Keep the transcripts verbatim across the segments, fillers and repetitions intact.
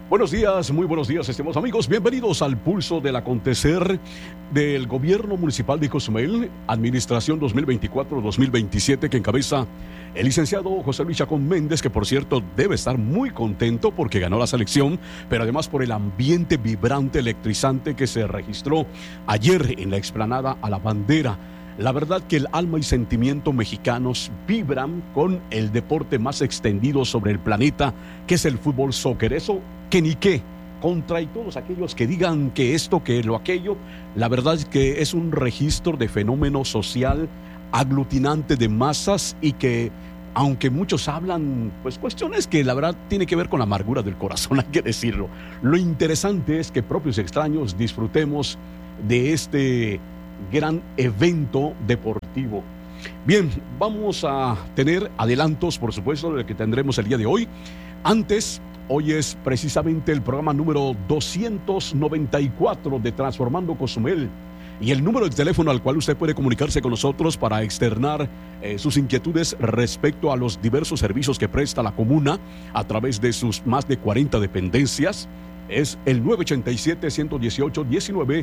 Buenos días, muy buenos días, estimados amigos. Bienvenidos al pulso del acontecer del Gobierno Municipal de Cozumel, Administración dos mil veinticuatro dos mil veintisiete, que encabeza el licenciado José Luis Chacón Méndez, que por cierto debe estar muy contento porque ganó la selección, pero además por el ambiente vibrante, electrizante que se registró ayer en la explanada a la bandera. La verdad que el alma y sentimiento mexicanos vibran con el deporte más extendido sobre el planeta, que es el fútbol soccer. Eso que ni qué, contra y todos aquellos que digan que esto, que lo aquello, la verdad es que es un registro de fenómeno social aglutinante de masas y que, aunque muchos hablan, pues cuestiones que la verdad tiene que ver con la amargura del corazón, hay que decirlo. Lo interesante es que propios extraños disfrutemos de este gran evento deportivo. Bien, vamos a tener adelantos, por supuesto, de lo que tendremos el día de hoy. Antes, hoy es precisamente el programa número doscientos noventa y cuatro de Transformando Cozumel, y el número de teléfono al cual usted puede comunicarse con nosotros para externar eh, sus inquietudes respecto a los diversos servicios que presta la comuna a través de sus más de cuarenta dependencias es el nueve ochenta y siete, ciento dieciocho, diecinueve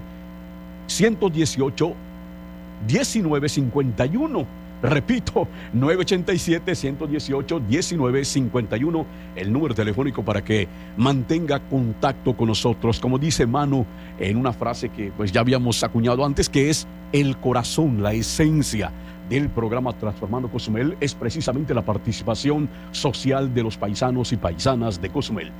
ciento dieciocho, diecinueve cincuenta y uno. Repito, nueve ochenta y siete, ciento dieciocho, diecinueve cincuenta y uno, el número telefónico para que mantenga contacto con nosotros. Como dice Manu en una frase que pues ya habíamos acuñado antes, que es el corazón, la esencia del programa Transformando Cozumel, es precisamente la participación social de los paisanos y paisanas de Cozumel.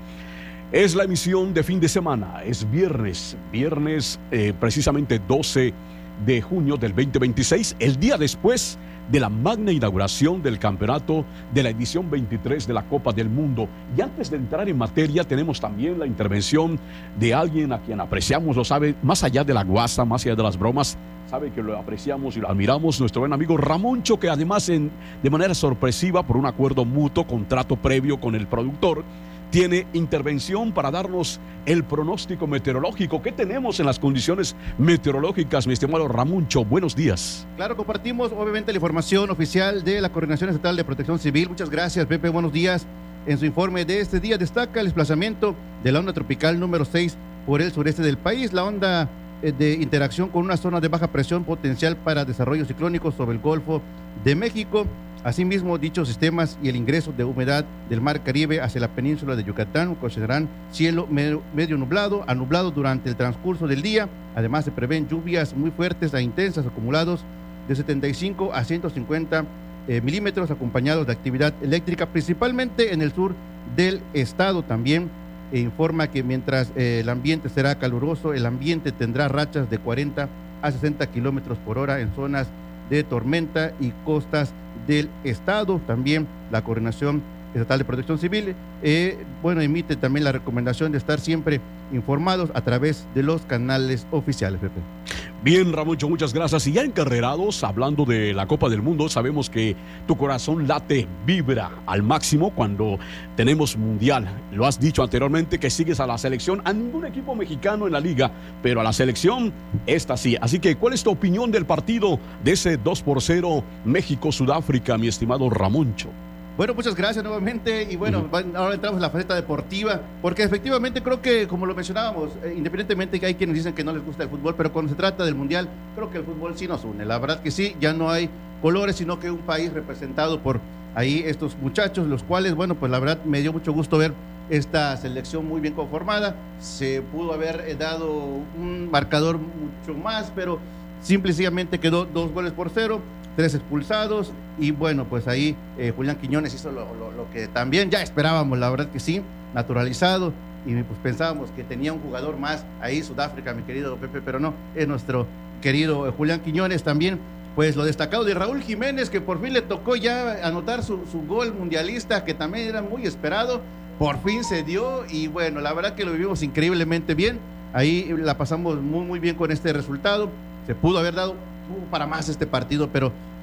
Es la emisión de fin de semana, es viernes, viernes eh, precisamente doce de junio del veinte veintiséis, el día después de la magna inauguración del campeonato de la edición veintitrés de la Copa del Mundo. Y antes de entrar en materia, tenemos también la intervención de alguien a quien apreciamos, lo sabe, más allá de la guasa, más allá de las bromas, sabe que lo apreciamos y lo admiramos, nuestro buen amigo Ramoncho, que además en, de manera sorpresiva, por un acuerdo mutuo, contrato previo con el productor, tiene intervención para darnos el pronóstico meteorológico. ¿Qué tenemos en las condiciones meteorológicas, mi estimado Ramoncho? Buenos días. Claro, compartimos obviamente la información oficial de la Coordinación Estatal de Protección Civil. Muchas gracias, Pepe, buenos días. En su informe de este día destaca el desplazamiento de la onda tropical número seis por el sureste del país. La onda de interacción con una zona de baja presión potencial para desarrollo ciclónico sobre el Golfo de México. Asimismo, dichos sistemas y el ingreso de humedad del Mar Caribe hacia la península de Yucatán considerarán cielo medio, medio nublado a nublado durante el transcurso del día. Además, se prevén lluvias muy fuertes e intensas acumulados de setenta y cinco a ciento cincuenta eh, milímetros, acompañados de actividad eléctrica, principalmente en el sur del estado. También e informa que mientras eh, el ambiente será caluroso, el ambiente tendrá rachas de cuarenta a sesenta kilómetros por hora en zonas de tormenta y costas del estado. También la Coordinación Estatal de Protección Civil eh, bueno, emite también la recomendación de estar siempre informados a través de los canales oficiales, Pepe. Bien, Ramoncho, muchas gracias. Y ya encarrerados, hablando de la Copa del Mundo, sabemos que tu corazón late, vibra al máximo cuando tenemos mundial. Lo has dicho anteriormente que sigues a la selección, a ningún equipo mexicano en la liga, pero a la selección, esta sí. Así que, ¿cuál es tu opinión del partido de ese dos por cero México-Sudáfrica, mi estimado Ramoncho? Bueno, muchas gracias nuevamente y bueno, uh-huh. Ahora entramos en la faceta deportiva, porque efectivamente creo que, como lo mencionábamos, eh, independientemente que hay quienes dicen que no les gusta el fútbol, pero cuando se trata del Mundial, creo que el fútbol sí nos une. La verdad que sí, ya no hay colores, sino que un país representado por ahí estos muchachos, los cuales, bueno, pues la verdad me dio mucho gusto ver esta selección muy bien conformada. Se pudo haber dado un marcador mucho más, pero simplemente quedó dos goles por cero. Tres expulsados y bueno, pues ahí eh, Julián Quiñones hizo lo, lo, lo que también ya esperábamos, la verdad que sí, naturalizado, y pues pensábamos que tenía un jugador más ahí, Sudáfrica, mi querido Pepe, pero no, es nuestro querido Julián Quiñones. También pues lo destacado de Raúl Jiménez, que por fin le tocó ya anotar su, su gol mundialista, que también era muy esperado, por fin se dio y bueno, la verdad que lo vivimos increíblemente bien, ahí la pasamos muy muy bien con este resultado. Se pudo haber dado para más este partido, pero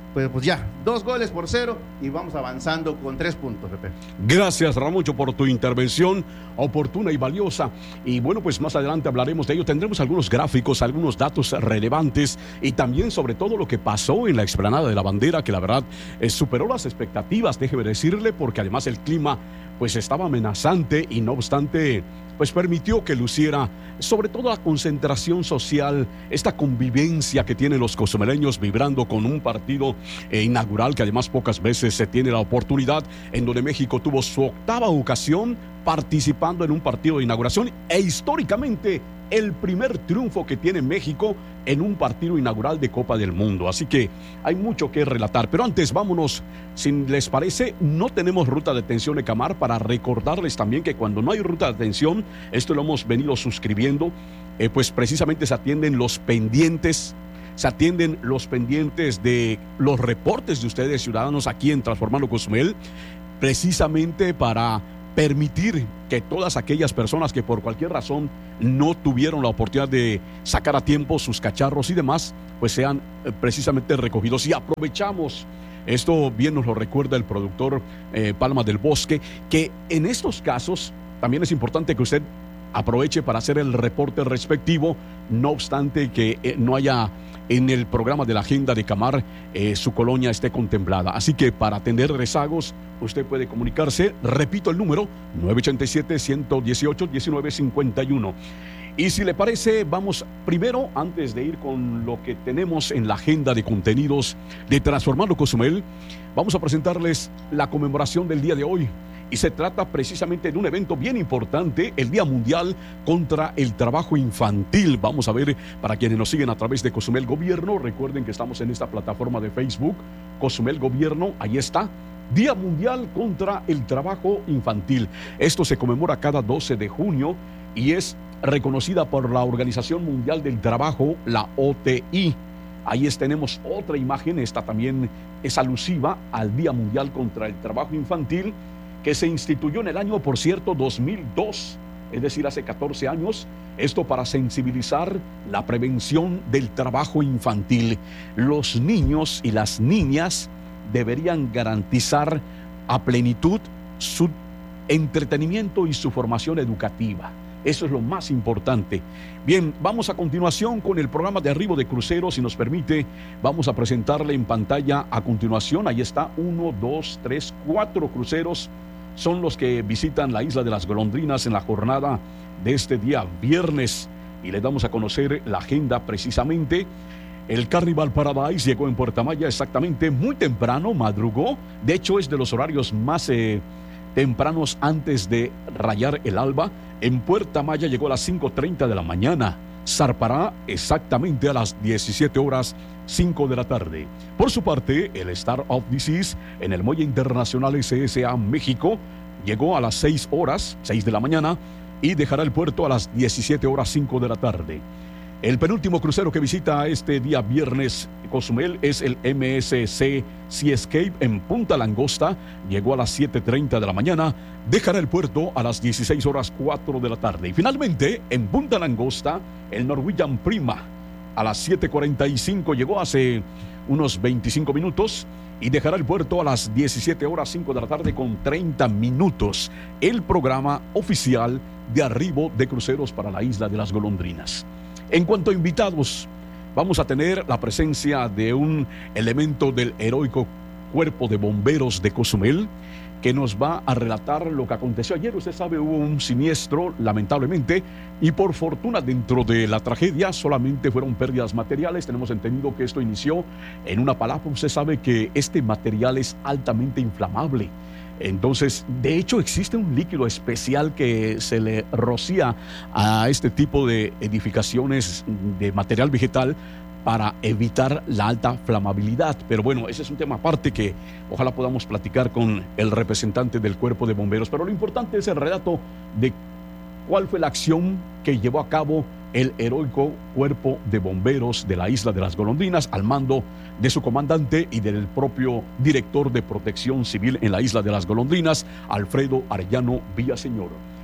pues, pues ya, dos goles por cero y vamos avanzando con tres puntos, Pepe. Gracias, Ramucho, por tu intervención oportuna y valiosa. Y bueno, pues más adelante hablaremos de ello. Tendremos algunos gráficos, algunos datos relevantes y también sobre todo lo que pasó en la explanada de la bandera, que la verdad eh, superó las expectativas, déjeme decirle, porque además el clima pues estaba amenazante y no obstante pues permitió que luciera sobre todo la concentración social, esta convivencia que tienen los cozumeleños vibrando con un partido eh, inaugural que además pocas veces se tiene la oportunidad, en donde México tuvo su octava ocasión participando en un partido de inauguración e históricamente el primer triunfo que tiene México en un partido inaugural de Copa del Mundo. Así que hay mucho que relatar. Pero antes, vámonos, si les parece, no tenemos ruta de atención de Ecamar, para recordarles también que cuando no hay ruta de atención, esto lo hemos venido suscribiendo, eh, pues precisamente se atienden los pendientes, se atienden los pendientes de los reportes de ustedes, ciudadanos, aquí en Transformando Cozumel, precisamente para permitir que todas aquellas personas que por cualquier razón no tuvieron la oportunidad de sacar a tiempo sus cacharros y demás, pues sean eh, precisamente recogidos. Y aprovechamos, esto bien nos lo recuerda el productor eh, Palma del Bosque, que en estos casos también es importante que usted aproveche para hacer el reporte respectivo, no obstante que eh, no haya en el programa de la agenda de Ecamar eh, su colonia esté contemplada. Así que para atender rezagos, usted puede comunicarse, repito el número, nueve ochenta y siete, ciento dieciocho, diecinueve cincuenta y uno. Y si le parece, vamos primero, antes de ir con lo que tenemos en la agenda de contenidos de Transformando Cozumel, vamos a presentarles la conmemoración del día de hoy. Y se trata precisamente de un evento bien importante, el Día Mundial contra el Trabajo Infantil. Vamos a ver, para quienes nos siguen a través de Cozumel Gobierno, recuerden que estamos en esta plataforma de Facebook, Cozumel Gobierno, ahí está, Día Mundial contra el Trabajo Infantil. Esto se conmemora cada doce de junio y es reconocida por la Organización Mundial del Trabajo, la O T I. Ahí tenemos otra imagen, esta también es alusiva al Día Mundial contra el Trabajo Infantil, que se instituyó en el año, por cierto, dos mil dos, es decir, hace catorce años, esto para sensibilizar la prevención del trabajo infantil. Los niños y las niñas deberían garantizar a plenitud su entretenimiento y su formación educativa. Eso es lo más importante. Bien, vamos a continuación con el programa de arribo de cruceros. Si nos permite, vamos a presentarle en pantalla a continuación. Ahí está, uno, dos, tres, cuatro cruceros. Son los que visitan la isla de las Golondrinas en la jornada de este día viernes. Y le damos a conocer la agenda precisamente. El Carnival Paradise llegó en Puerto Maya exactamente muy temprano, madrugó. De hecho, es de los horarios más eh, tempranos antes de rayar el alba. En Puerto Maya llegó a las cinco treinta de la mañana. Zarpará exactamente a las diecisiete horas cinco de la tarde. Por su parte, el Star of the Seas en el Muelle Internacional S S A México llegó a las seis horas, seis de la mañana, y dejará el puerto a las diecisiete horas cinco de la tarde. El penúltimo crucero que visita este día viernes Cozumel es el M S C Seascape en Punta Langosta. Llegó a las siete treinta de la mañana, dejará el puerto a las dieciséis horas cuatro de la tarde. Y finalmente, en Punta Langosta, el Norwegian Prima a las siete cuarenta y cinco llegó hace unos veinticinco minutos y dejará el puerto a las diecisiete horas cinco de la tarde con treinta minutos. El programa oficial de arribo de cruceros para la isla de las Golondrinas. En cuanto a invitados, vamos a tener la presencia de un elemento del heroico Cuerpo de Bomberos de Cozumel, que nos va a relatar lo que aconteció ayer. Usted sabe, hubo un siniestro, lamentablemente, y por fortuna dentro de la tragedia solamente fueron pérdidas materiales. Tenemos entendido que esto inició en una palapa. Usted sabe que este material es altamente inflamable. Entonces, de hecho, existe un líquido especial que se le rocía a este tipo de edificaciones de material vegetal para evitar la alta flamabilidad. Pero bueno, ese es un tema aparte que ojalá podamos platicar con el representante del Cuerpo de Bomberos. Pero lo importante es el relato de cuál fue la acción que llevó a cabo el heroico Cuerpo de Bomberos de la isla de las Golondrinas al mando de su comandante y del propio director de Protección Civil en la isla de las Golondrinas, Alfredo Arellano Villaseñor.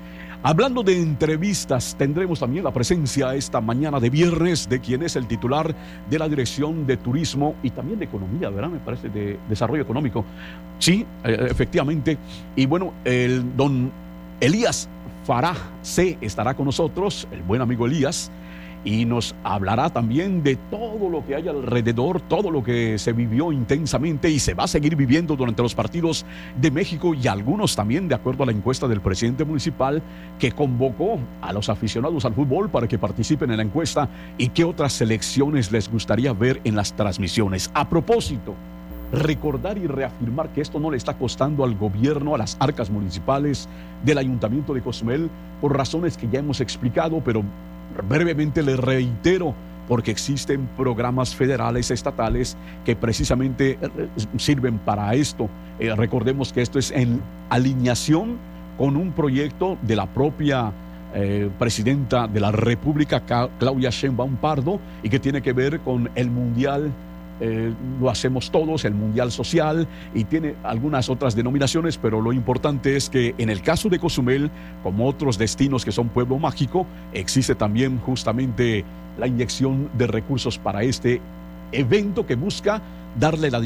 Hablando de entrevistas, tendremos también la presencia esta mañana de viernes de quien es el titular de la Dirección de Turismo y también de Economía, ¿verdad? Me parece, de Desarrollo Económico. Sí, eh, efectivamente. Y bueno, el don Elías Farah C. estará con nosotros, el buen amigo Elías, y nos hablará también de todo lo que hay alrededor, todo lo que se vivió intensamente y se va a seguir viviendo durante los partidos de México, y algunos también de acuerdo a la encuesta del presidente municipal, que convocó a los aficionados al fútbol para que participen en la encuesta y qué otras selecciones les gustaría ver en las transmisiones. A propósito, recordar y reafirmar que esto no le está costando al gobierno, a las arcas municipales del Ayuntamiento de Cozumel, por razones que ya hemos explicado, pero brevemente le reitero, porque existen programas federales, estatales, que precisamente sirven para esto. Eh, recordemos que esto es en alineación con un proyecto de la propia eh, presidenta de la República, Claudia Sheinbaum Pardo, y que tiene que ver con el Mundial. Eh, lo hacemos todos, el Mundial Social, y tiene algunas otras denominaciones, pero lo importante es que en el caso de Cozumel, como otros destinos que son pueblo mágico, existe también justamente la inyección de recursos para este evento que busca darle la